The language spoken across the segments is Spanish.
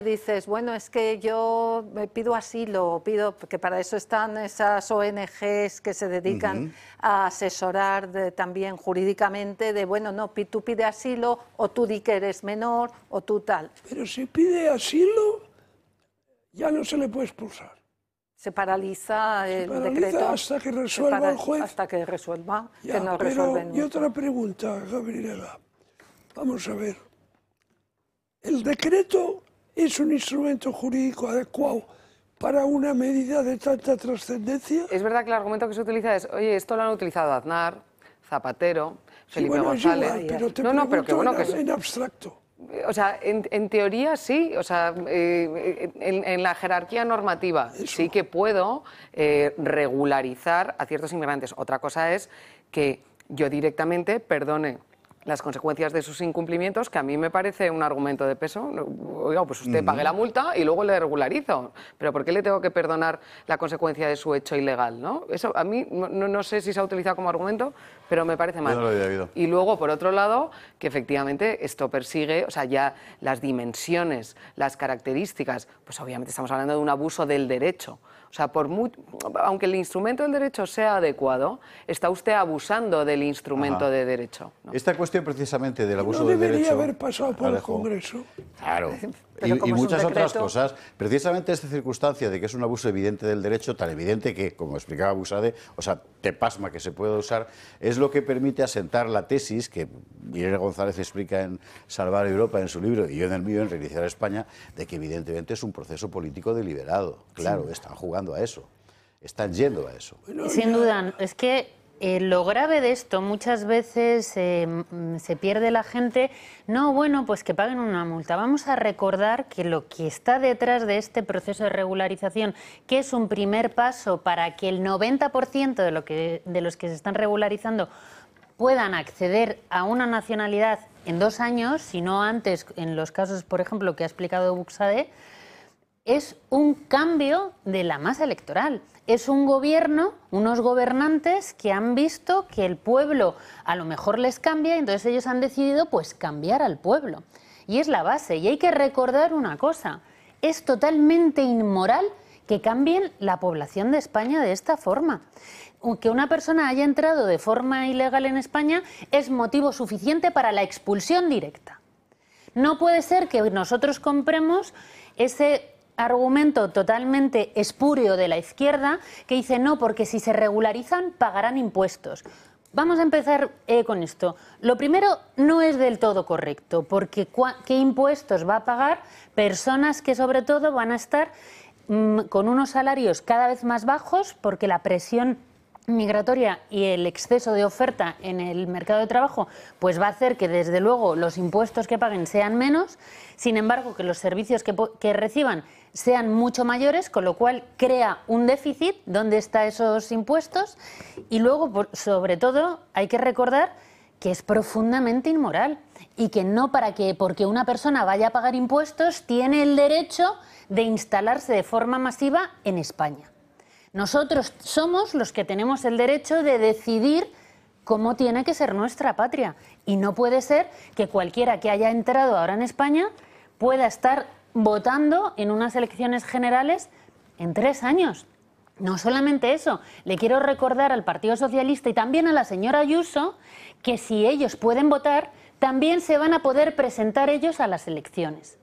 Dices, bueno, es que yo me pido asilo, porque para eso están esas ONGs que se dedican a asesorar también jurídicamente de, bueno, no, tú pide asilo o tú di que eres menor o tú tal. Pero si pide asilo, ya no se le puede expulsar. Se paraliza el decreto hasta que resuelva el juez. Hasta que resuelva, Ya, que no pero, resuelven. y otra pregunta, Gabriela. Vamos a ver. ¿El decreto es un instrumento jurídico adecuado para una medida de tanta trascendencia? Es verdad que el argumento que se utiliza es, oye, esto lo han utilizado Aznar, Zapatero, Felipe Es González. igual, pero te pero que bueno, en abstracto. O sea, en teoría sí, o sea, en la jerarquía normativa sí que puedo regularizar a ciertos inmigrantes. Otra cosa es que yo directamente perdone las consecuencias de sus incumplimientos, que a mí me parece un argumento de peso. Oiga, pues usted pague la multa y luego le regularizo. Pero ¿por qué le tengo que perdonar la consecuencia de su hecho ilegal? ¿No? Eso a mí no sé si se ha utilizado como argumento, pero me parece mal. Yo no lo había oído. Y luego, por otro lado, que efectivamente esto persigue, o sea, ya las dimensiones, las características, pues obviamente estamos hablando de un abuso del derecho. O sea, aunque el instrumento del derecho sea adecuado, está usted abusando del instrumento de derecho, ¿no? Esta cuestión precisamente del abuso No del debería derecho... haber pasado por el Congreso. Claro. Pero Y muchas otras decreto... cosas. Precisamente esta circunstancia de que es un abuso evidente del derecho, tan evidente que, como explicaba Buxade, o sea, te pasma que se pueda usar, es lo que permite asentar la tesis que Irene González explica en Salvar Europa, en su libro, y yo en el mío, en Reiniciar España, de que evidentemente es un proceso político deliberado. Claro, están jugando a eso, están yendo a eso. Sin duda, es que lo grave de esto, muchas veces se pierde la gente. No, bueno, pues que paguen una multa. Vamos a recordar que lo que está detrás de este proceso de regularización, que es un primer paso para que el 90% de los que se están regularizando puedan acceder a una nacionalidad en 2 años, si no antes, en los casos, por ejemplo, que ha explicado Buxade, es un cambio de la masa electoral. Es un gobierno, unos gobernantes que han visto que el pueblo a lo mejor les cambia y entonces ellos han decidido pues cambiar al pueblo. Y es la base. Y hay que recordar una cosa, es totalmente inmoral que cambien la población de España de esta forma. Que una persona haya entrado de forma ilegal en España es motivo suficiente para la expulsión directa. No puede ser que nosotros compremos ese argumento totalmente espúreo de la izquierda que dice no, porque si se regularizan pagarán impuestos. Vamos a empezar con esto. Lo primero, no es del todo correcto, porque ¿qué impuestos va a pagar personas que sobre todo van a estar con unos salarios cada vez más bajos porque la presión migratoria y el exceso de oferta en el mercado de trabajo pues va a hacer que desde luego los impuestos que paguen sean menos, sin embargo que los servicios que reciban sean mucho mayores, con lo cual crea un déficit. ¿Dónde están esos impuestos? Y luego, sobre todo, hay que recordar que es profundamente inmoral y que no porque una persona vaya a pagar impuestos tiene el derecho de instalarse de forma masiva en España. Nosotros somos los que tenemos el derecho de decidir cómo tiene que ser nuestra patria. Y no puede ser que cualquiera que haya entrado ahora en España pueda estar votando en unas elecciones generales en 3 años. No solamente eso, le quiero recordar al Partido Socialista y también a la señora Ayuso que si ellos pueden votar, también se van a poder presentar ellos a las elecciones.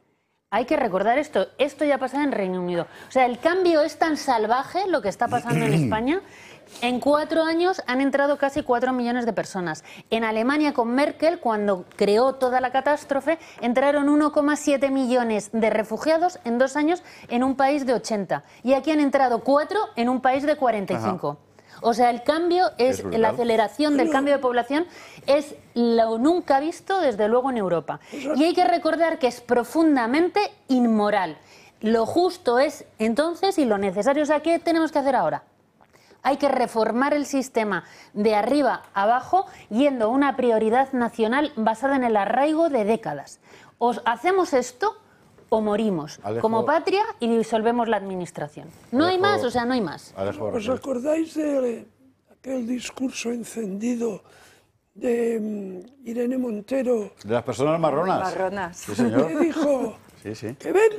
Hay que recordar esto ya pasa en Reino Unido. O sea, el cambio es tan salvaje lo que está pasando en España. En 4 años han entrado casi 4 millones de personas. En Alemania con Merkel, cuando creó toda la catástrofe, entraron 1,7 millones de refugiados en 2 años en un país de 80. Y aquí han entrado 4 en un país de 45. Ajá. O sea, el cambio es la aceleración del cambio de población es lo nunca visto, desde luego, en Europa. Y hay que recordar que es profundamente inmoral. Lo justo es, entonces, y lo necesario, o sea, ¿qué tenemos que hacer ahora? Hay que reformar el sistema de arriba a abajo, yendo a una prioridad nacional basada en el arraigo de décadas. O hacemos esto o morimos como patria y disolvemos la administración. No hay más, o sea, no hay más. ¿Os acordáis de aquel discurso encendido de Irene Montero? De las personas marronas. Marronas. Sí, señor. Que dijo sí. que venga